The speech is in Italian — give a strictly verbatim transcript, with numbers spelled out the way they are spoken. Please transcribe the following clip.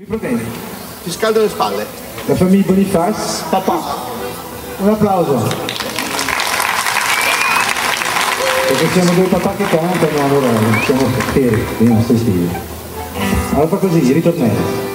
Mi protendi. Ti scaldo le spalle. La famiglia Boniface. Papà. Un applauso. Perché siamo due papà che cantano, allora siamo fieri dei nostri stili. Allora fa così, ritornello.